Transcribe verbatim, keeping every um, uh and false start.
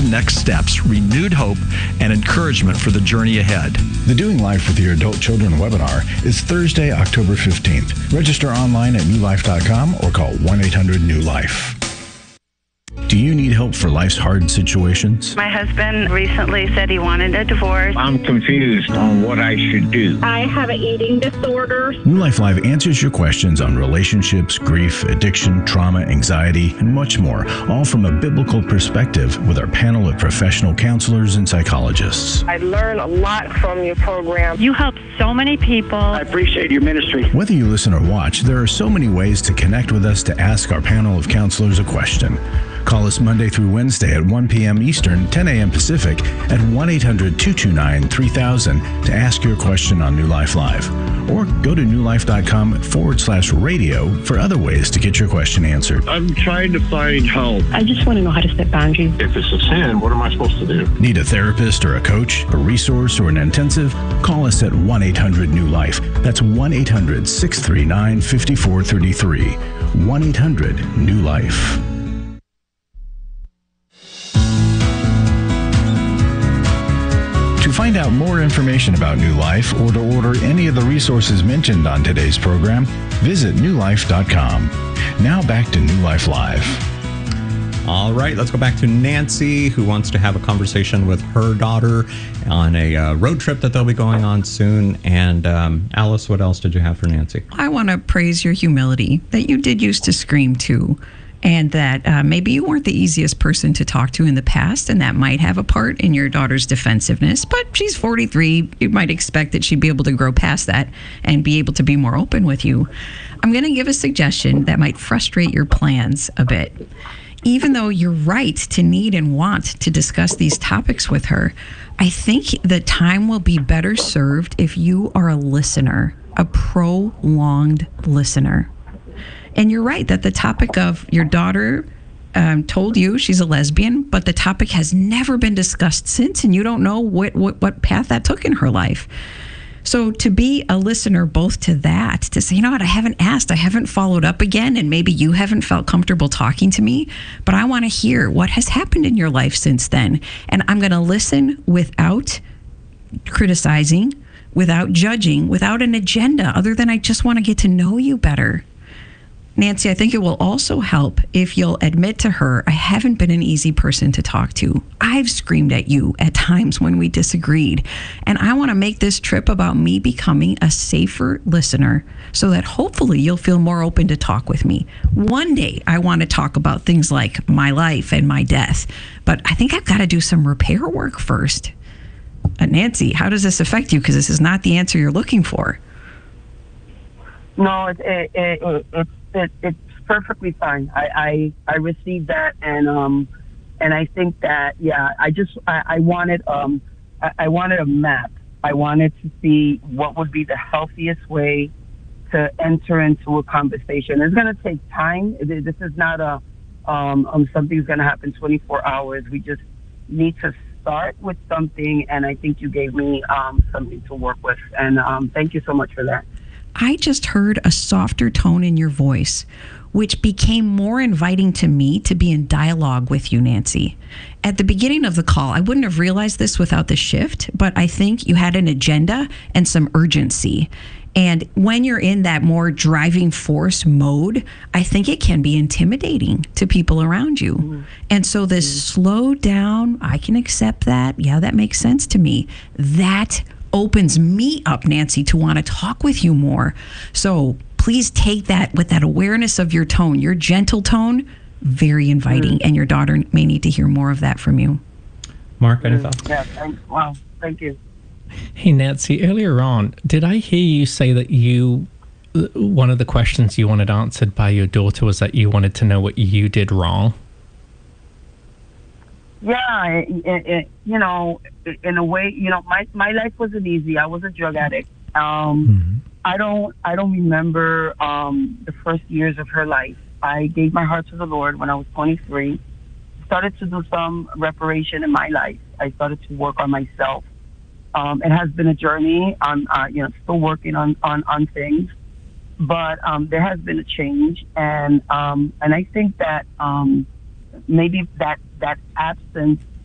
important next steps, renewed hope, and encouragement for the journey ahead. The Doing Life with Your Adult Children webinar is Thursday, October fifteenth. Register online at new life dot com or call one eight hundred new life. Do you need help for life's hard situations? My husband recently said he wanted a divorce. I'm confused on what I should do. I have an eating disorder. New Life Live answers your questions on relationships, grief, addiction, trauma, anxiety, and much more, all from a biblical perspective with our panel of professional counselors and psychologists. I learn a lot from your program. You help so many people. I appreciate your ministry. Whether you listen or watch, there are so many ways to connect with us to ask our panel of counselors a question. Call us Monday through Wednesday at one p.m. Eastern, ten a.m. Pacific at one eight hundred two two nine three thousand to ask your question on New Life Live. Or go to new life dot com forward slash radio for other ways to get your question answered. I'm trying to find help. I just want to know how to set boundaries. If it's a sin, what am I supposed to do? Need a therapist or a coach, a resource, or an intensive? Call us at one eight hundred new life. That's one eight hundred six three nine five four three three. one eight hundred new life. To find out more information about New Life or to order any of the resources mentioned on today's program, visit new life dot com. Now back to New Life Live. All right, let's go back to Nancy, who wants to have a conversation with her daughter on a uh, road trip that they'll be going on soon. And um, Alice, what else did you have for Nancy? I want to praise your humility, that you did used to scream too. And that uh, maybe you weren't the easiest person to talk to in the past, and that might have a part in your daughter's defensiveness. But she's forty-three. You might expect that she'd be able to grow past that and be able to be more open with you. I'm going to give a suggestion that might frustrate your plans a bit. Even though you're right to need and want to discuss these topics with her, I think the time will be better served if you are a listener, a prolonged listener. And you're right that the topic of your daughter um, told you she's a lesbian, but the topic has never been discussed since, and you don't know what, what, what path that took in her life. So to be a listener both to that, to say, you know what, I haven't asked, I haven't followed up again, and maybe you haven't felt comfortable talking to me, but I want to hear what has happened in your life since then. And I'm going to listen without criticizing, without judging, without an agenda, other than I just want to get to know you better. Nancy, I think it will also help if you'll admit to her, I haven't been an easy person to talk to. I've screamed at you at times when we disagreed. And I want to make this trip about me becoming a safer listener so that hopefully you'll feel more open to talk with me. One day, I want to talk about things like my life and my death. But I think I've got to do some repair work first. Uh, Nancy, how does this affect you? Because this is not the answer you're looking for. No, it, it, it, it, it's it, it's perfectly fine. I, I I received that, and um and I think that yeah, I just I, I wanted um I, I wanted a map. I wanted to see what would be the healthiest way to enter into a conversation. It's going to take time. This is not a um, um something's going to happen twenty-four hours. We just need to start with something, and I think you gave me um something to work with, and um thank you so much for that. I just heard a softer tone in your voice, which became more inviting to me to be in dialogue with you, Nancy. At the beginning of the call, I wouldn't have realized this without the shift, but I think you had an agenda and some urgency. And when you're in that more driving force mode, I think it can be intimidating to people around you. Mm-hmm. And so this mm-hmm. slow down, I can accept that. Yeah, that makes sense to me. That opens me up, Nancy, to want to talk with you more. So please take that with that awareness of your tone, your gentle tone, very inviting. Mm. And your daughter may need to hear more of that from you. Mark, any thoughts? Yeah, thanks. Wow, thank you. Hey, Nancy, earlier on, did I hear you say that you, one of the questions you wanted answered by your daughter was that you wanted to know what you did wrong? Yeah, it, it, you know, in a way, you know, my, my life wasn't easy. I was a drug addict. Um, mm-hmm. I don't I don't remember um, the first years of her life. I gave my heart to the Lord when I was twenty-three. Started to do some reparation in my life. I started to work on myself. Um, it has been a journey. I'm uh, you know still working on, on, on things, but um, there has been a change, and um, and I think that um, maybe that that absence